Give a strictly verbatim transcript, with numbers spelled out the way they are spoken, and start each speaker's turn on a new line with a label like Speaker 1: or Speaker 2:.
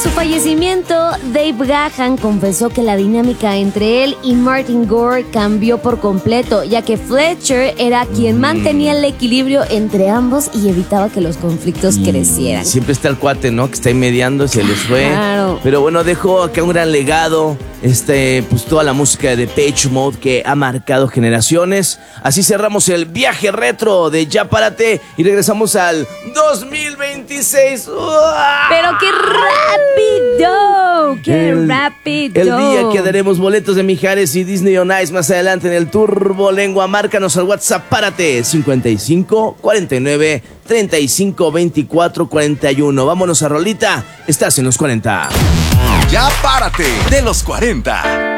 Speaker 1: su fallecimiento, Dave Gahan confesó que la dinámica entre él y Martin Gore cambió por completo, ya que Fletcher era quien mantenía el equilibrio entre ambos y evitaba que los conflictos
Speaker 2: Y
Speaker 1: crecieran.
Speaker 2: Siempre está el cuate, ¿no? Que está ahí mediando, se les fue.
Speaker 1: Claro.
Speaker 2: Pero bueno, dejó acá un gran legado. Este, pues toda la música de Depeche Mode que ha marcado generaciones. Así cerramos el viaje retro de Ya Párate y regresamos al dos mil veintiséis. ¡Uah!
Speaker 1: ¡Pero qué rápido! ¡Qué
Speaker 2: el,
Speaker 1: rápido!
Speaker 2: El día que daremos boletos de Mijares y Disney on Ice más adelante en el Turbo Lengua. Márcanos al WhatsApp Párate cincuenta y cinco cuarenta y nueve treinta y cinco veinticuatro cuarenta y uno. Vámonos a rolita. Estás en los cuarenta.
Speaker 3: Ya Párate de los cuarenta.